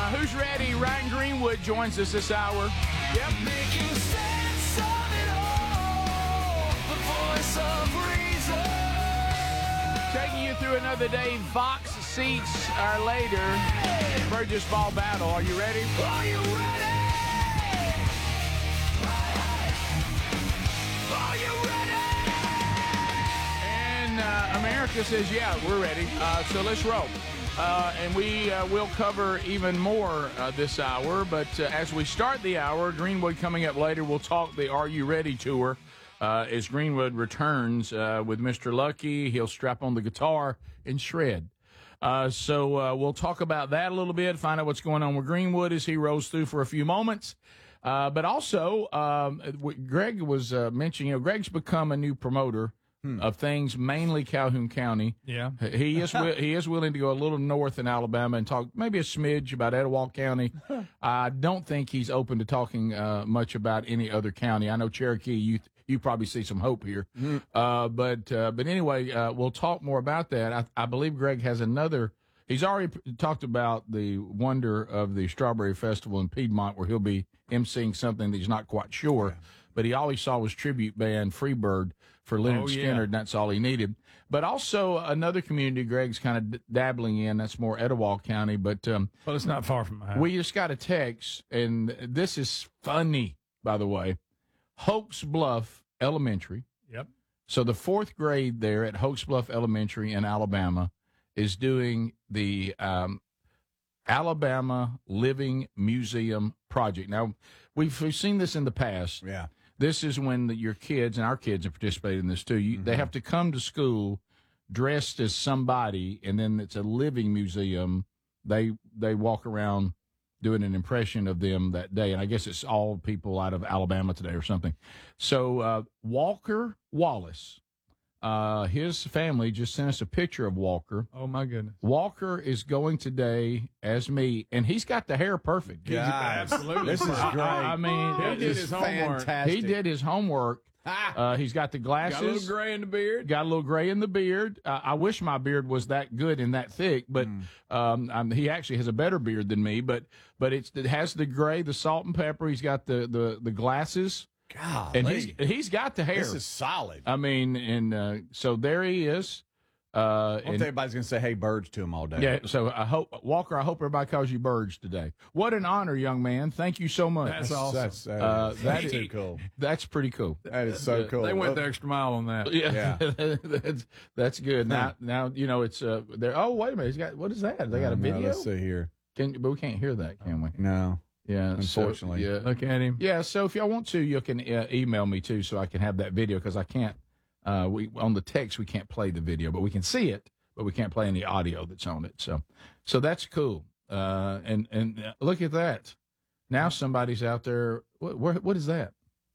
Who's ready? Ryan Greenwood joins us this hour. Yep. Making sense of it all, the voice of reason. Taking you through another day. Vox seats are later. Burgess Ball battle. Are you ready? Are you ready? Are you ready? And America says, yeah, we're ready. So let's roll. And we will cover even more this hour. But as we start the hour, Greenwood coming up later, we'll talk the Are You Ready tour. As Greenwood returns with Mr. Lucky, he'll strap on the guitar and shred. So we'll talk about that a little bit, find out what's going on with Greenwood as he rolls through for a few moments. But also, Greg was mentioning, Greg's become a new promoter of things, mainly Calhoun County. Yeah. He is willing to go a little north in Alabama and talk maybe a smidge about Etowah County. I don't think he's open to talking much about any other county. I know Cherokee, you probably see some hope here. But anyway, we'll talk more about that. I believe Greg has another. He's already talked about the wonder of the Strawberry Festival in Piedmont, where he'll be emceeing something that he's not quite sure. Yeah. But he all he saw was tribute band Freebird for Leonard Skinner, and that's all he needed. But also another community Greg's kind of dabbling in, that's more Etowah County. But well, it's not far from my house. We just got a text, and this is funny, by the way. Hoax Bluff Elementary. Yep. So the fourth grade there at Hoax Bluff Elementary in Alabama is doing the Alabama Living Museum Project. Now, we've seen this in the past. Yeah. This is when your kids, and our kids have participated in this too, they have to come to school dressed as somebody, and then it's a living museum. They walk around doing an impression of them that day, and I guess it's all people out of Alabama today or something. So Walker Wallace, his family just sent us a picture of Walker. Oh, my goodness. Walker is going today as me, and he's got the hair perfect. Yeah, absolutely. This is great. I mean, he did his homework. Fantastic. He did his homework. He's got the glasses. Got a little gray in the beard. Got a little gray in the beard. I wish my beard was that good and that thick, but he actually has a better beard than me. But it has the gray, the salt and pepper. He's got the glasses. God, and he's got the hair. This is solid. I mean, and so there he is. Everybody's going to say, hey, Burge to him all day. Yeah, so Walker, I hope everybody calls you Burge today. What an honor, young man. Thank you so much. That's awesome. That's too cool. That's pretty cool. That is so cool. They went the extra mile on that. Yeah. that's good. Now, it's there. Oh, wait a minute. He's got, what is that? They got a video? Let's see here. But we can't hear that, can we? No. Yeah, unfortunately. So, look at him. Yeah, so if y'all want to, you can email me too, so I can have that video, because I can't. On the text we can't play the video, but we can see it, but we can't play any audio that's on it. So that's cool. And look at that. Now somebody's out there. What is that?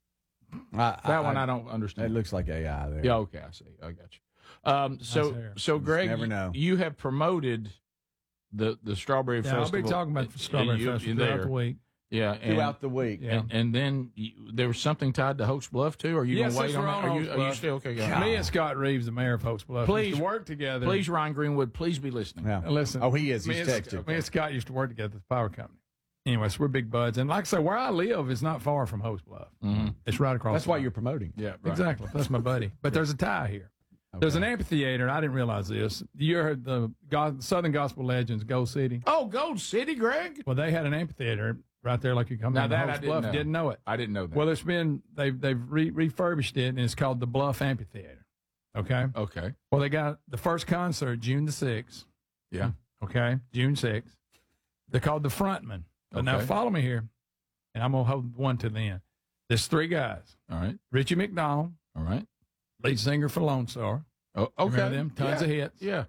That one I don't understand. It looks like AI there. Yeah, okay, I see. I got you. So Greg, never know. You have promoted the Strawberry Festival. I'll be talking about the Strawberry Festival throughout the week. Yeah, throughout the week. Yeah. And then there was something tied to Hoax Bluff, too? Are you going to wait on that? Are you still okay? Me and Scott Reeves, the mayor of Hoax Bluff, used to work together. Please, Ryan Greenwood, please be listening. Yeah. Listen. Oh, he is. He's texting. Me and Scott used to work together at the power company. Anyway, so we're big buds. And like I say, where I live is not far from Hoax Bluff. Mm-hmm. It's right across. That's why you're promoting. Yeah, right. Exactly. That's my buddy. But there's a tie here. Okay. There's an amphitheater. I didn't realize this. You heard the Southern Gospel Legends, Gold City? Oh, Gold City, Greg? Well, they had an amphitheater right there, like you come down Hoax Bluff. Didn't know it. I didn't know that. Well, they've refurbished it, and it's called the Bluff Amphitheater. Okay? Okay. Well, they got the first concert June the 6th. Yeah. Okay? June 6th. They're called the Frontmen. But now follow me here, and I'm going to hold one to the end. There's three guys. All right. Richie McDonald. All right. Lead singer for Lone Star. Oh, okay. Remember them? Tons of hits. Yeah.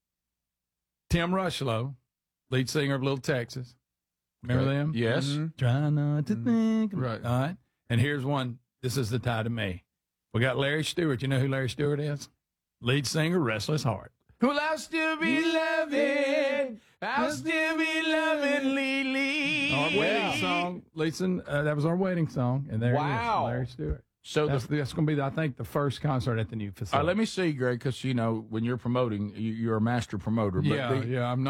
Tim Rushlow, lead singer of Little Texas. Remember them? Yes. Mm-hmm. Try not to think. Right. All right. And here's one. This is the tie to me. We got Larry Stewart. You know who Larry Stewart is? Lead singer, Restless Heart. Will I still be loving? I'll still be loving Lily. Our wedding song. Listen, that was our wedding song. And there it is, Larry Stewart. So that's going to be, I think, the first concert at the new facility. Let me see, Greg, because, when you're promoting, you're a master promoter. But I'm not.